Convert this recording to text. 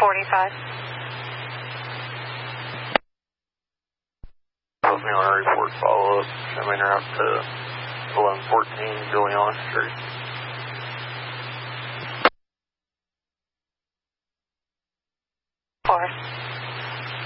45. Put me on a report follow-up. Coming out to 1114 Julian Street.